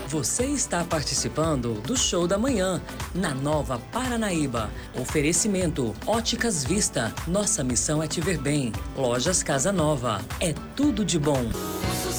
Você está participando do Show da Manhã, na Nova Paranaíba. Oferecimento Óticas Vista. Nossa missão é te ver bem. Lojas Casa Nova. É tudo de bom.